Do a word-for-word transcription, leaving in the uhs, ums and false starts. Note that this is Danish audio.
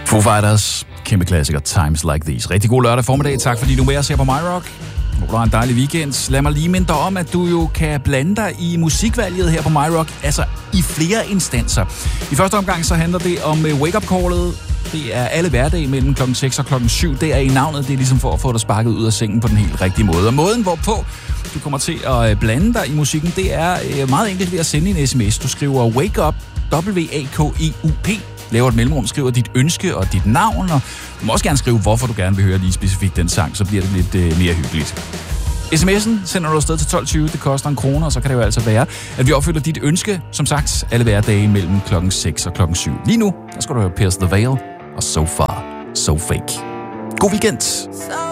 Foo Fighters, kæmpe klassiker, Times Like These. Rigtig god lørdag formiddag. Tak fordi du er med os her på MyRock. Håber du har en dejlig weekend. Lad mig lige minde dig om, at du jo kan blande dig i musikvalget her på MyRock, altså i flere instanser. I første omgang så handler det om wake-up-callet. Det er alle hverdage mellem klokken seks og klokken syv. Det er i navnet. Det er ligesom for at få dig sparket ud af sengen på den helt rigtige måde. Og måden, hvorpå du kommer til at blande dig i musikken, det er meget enkelt ved at sende en sms. Du skriver wake up, W A K E U P, laver et mellemrum, skriver dit ønske og dit navn, og du må også gerne skrive, hvorfor du gerne vil høre lige specifikt den sang, så bliver det lidt øh, mere hyggeligt. sms'en sender du afsted til tolv tyve, det koster en krone, og så kan det jo altså være, at vi opfylder dit ønske, som sagt, alle hverdage mellem klokken seks og klokken syv. Lige nu, der skal du høre Pierce the Veil og So Far, So Fake. God weekend!